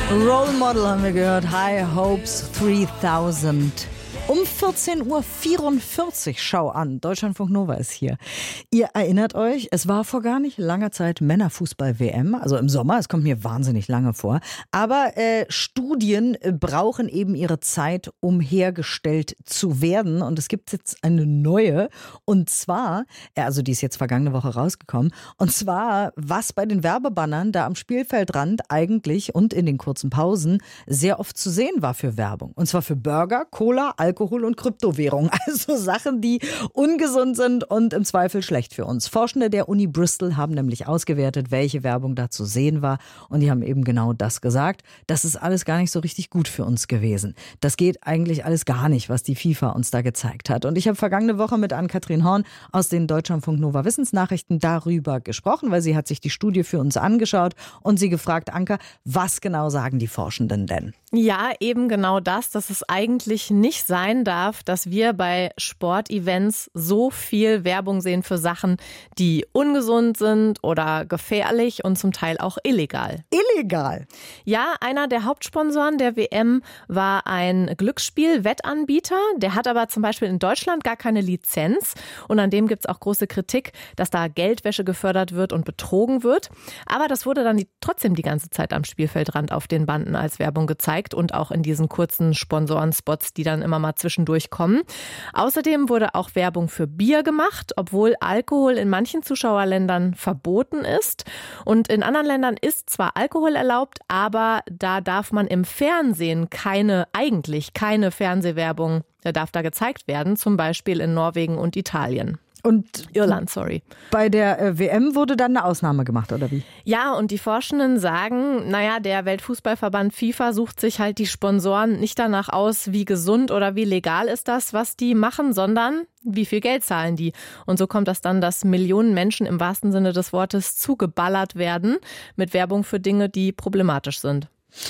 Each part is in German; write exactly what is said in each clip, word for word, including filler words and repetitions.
Role Model haben wir gehört, High Hopes dreitausend. Um vierzehn Uhr vierundvierzig, schau an, Deutschlandfunk Nova ist hier. Ihr erinnert euch, es war vor gar nicht langer Zeit Männerfußball-W M, also im Sommer, es kommt mir wahnsinnig lange vor. Aber äh, Studien brauchen eben ihre Zeit, um hergestellt zu werden. Und es gibt jetzt eine neue, und zwar, also die ist jetzt vergangene Woche rausgekommen, und zwar, was bei den Werbebannern da am Spielfeldrand eigentlich und in den kurzen Pausen sehr oft zu sehen war für Werbung. Und zwar für Burger, Cola, Alkohol und Kryptowährung. Also Sachen, die ungesund sind und im Zweifel schlecht für uns. Forschende der Uni Bristol haben nämlich ausgewertet, welche Werbung da zu sehen war. Und die haben eben genau das gesagt. Das ist alles gar nicht so richtig gut für uns gewesen. Das geht eigentlich alles gar nicht, was die FIFA uns da gezeigt hat. Und ich habe vergangene Woche mit Ann-Kathrin Horn aus den Deutschlandfunk Nova Wissensnachrichten darüber gesprochen, weil sie hat sich die Studie für uns angeschaut und sie gefragt, Anka, was genau sagen die Forschenden denn? Ja, eben genau das, dass es eigentlich nicht sein darf, dass wir bei Sportevents so viel Werbung sehen für Sachen, die ungesund sind oder gefährlich und zum Teil auch illegal. Illegal? Ja, einer der Hauptsponsoren der W M war ein Glücksspiel-Wettanbieter. Der hat aber zum Beispiel in Deutschland gar keine Lizenz und an dem gibt es auch große Kritik, dass da Geldwäsche gefördert wird und betrogen wird. Aber das wurde dann die, trotzdem die ganze Zeit am Spielfeldrand auf den Banden als Werbung gezeigt. Und auch in diesen kurzen Sponsorenspots, die dann immer mal zwischendurch kommen. Außerdem wurde auch Werbung für Bier gemacht, obwohl Alkohol in manchen Zuschauerländern verboten ist. Und in anderen Ländern ist zwar Alkohol erlaubt, aber da darf man im Fernsehen keine, eigentlich keine Fernsehwerbung, darf da gezeigt werden, zum Beispiel in Norwegen und Italien. Und Irland, sorry. Bei der äh, W M wurde dann eine Ausnahme gemacht, oder wie? Ja, und die Forschenden sagen, naja, der Weltfußballverband FIFA sucht sich halt die Sponsoren nicht danach aus, wie gesund oder wie legal ist das, was die machen, sondern wie viel Geld zahlen die. Und so kommt das dann, dass Millionen Menschen im wahrsten Sinne des Wortes zugeballert werden mit Werbung für Dinge, die problematisch sind.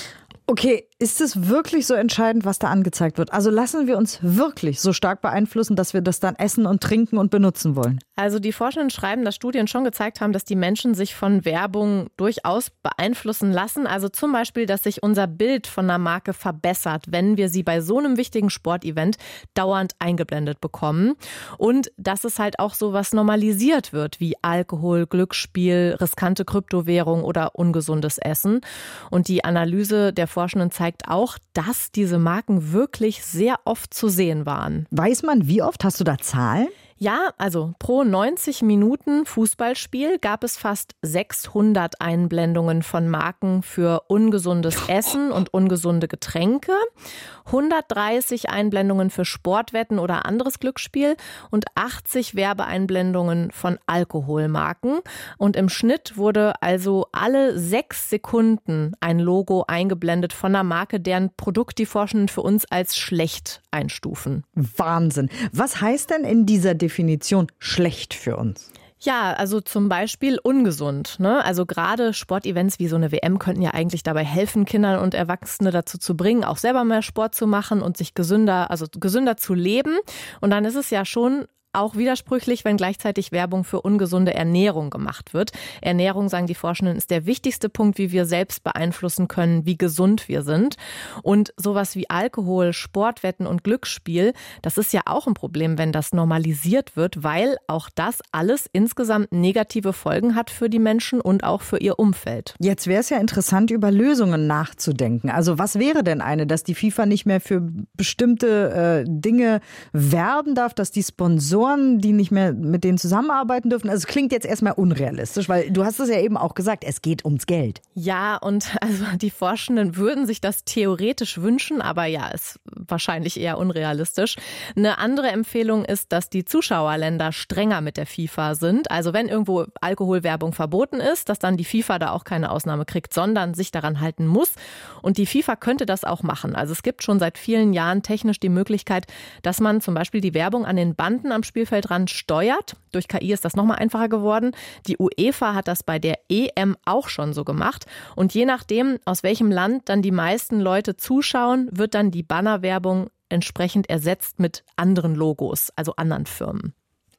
Okay, ist es wirklich so entscheidend, was da angezeigt wird? Also lassen wir uns wirklich so stark beeinflussen, dass wir das dann essen und trinken und benutzen wollen? Also die Forschenden schreiben, dass Studien schon gezeigt haben, dass die Menschen sich von Werbung durchaus beeinflussen lassen. Also zum Beispiel, dass sich unser Bild von einer Marke verbessert, wenn wir sie bei so einem wichtigen Sportevent dauernd eingeblendet bekommen. Und dass es halt auch sowas normalisiert wird, wie Alkohol, Glücksspiel, riskante Kryptowährung oder ungesundes Essen. Und die Analyse der Forschenden zeigt auch, dass diese Marken wirklich sehr oft zu sehen waren. Weiß man, wie oft? Hast du da Zahlen? Ja, also pro neunzig Minuten Fußballspiel gab es fast sechshundert Einblendungen von Marken für ungesundes Essen und ungesunde Getränke, hundertdreißig Einblendungen für Sportwetten oder anderes Glücksspiel und achtzig Werbeeinblendungen von Alkoholmarken. Und im Schnitt wurde also alle sechs Sekunden ein Logo eingeblendet von einer Marke, deren Produkt die Forschenden für uns als schlecht einstufen. Wahnsinn. Was heißt denn in dieser Definition schlecht für uns? Ja, also zum Beispiel ungesund, ne? Also gerade Sportevents wie so eine W M könnten ja eigentlich dabei helfen, Kindern und Erwachsene dazu zu bringen, auch selber mehr Sport zu machen und sich gesünder, also gesünder zu leben. Und dann ist es ja schon auch widersprüchlich, wenn gleichzeitig Werbung für ungesunde Ernährung gemacht wird. Ernährung, sagen die Forschenden, ist der wichtigste Punkt, wie wir selbst beeinflussen können, wie gesund wir sind. Und sowas wie Alkohol, Sportwetten und Glücksspiel, das ist ja auch ein Problem, wenn das normalisiert wird, weil auch das alles insgesamt negative Folgen hat für die Menschen und auch für ihr Umfeld. Jetzt wäre es ja interessant, über Lösungen nachzudenken. Also was wäre denn eine, dass die FIFA nicht mehr für bestimmte äh, Dinge werben darf, dass die Sponsoren, die nicht mehr mit denen zusammenarbeiten dürfen. Also es klingt jetzt erstmal unrealistisch, weil du hast es ja eben auch gesagt, es geht ums Geld. Ja, und also die Forschenden würden sich das theoretisch wünschen, aber ja, ist wahrscheinlich eher unrealistisch. Eine andere Empfehlung ist, dass die Zuschauerländer strenger mit der FIFA sind. Also wenn irgendwo Alkoholwerbung verboten ist, dass dann die FIFA da auch keine Ausnahme kriegt, sondern sich daran halten muss. Und die FIFA könnte das auch machen. Also es gibt schon seit vielen Jahren technisch die Möglichkeit, dass man zum Beispiel die Werbung an den Banden am Spielfeldrand steuert. Durch K I ist das nochmal einfacher geworden. Die UEFA hat das bei der E M auch schon so gemacht. Und je nachdem, aus welchem Land dann die meisten Leute zuschauen, wird dann die Bannerwerbung entsprechend ersetzt mit anderen Logos, also anderen Firmen.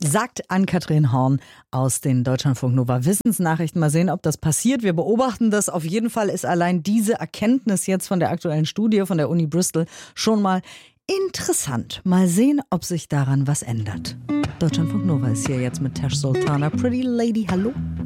Sagt Ann-Kathrin Horn aus den Deutschlandfunk Nova Wissensnachrichten. Mal sehen, ob das passiert. Wir beobachten das. Auf jeden Fall ist allein diese Erkenntnis jetzt von der aktuellen Studie von der Uni Bristol schon mal interessant. Mal sehen, ob sich daran was ändert. Deutschlandfunk Nova ist hier jetzt mit Tash Sultana. Pretty Lady, hallo.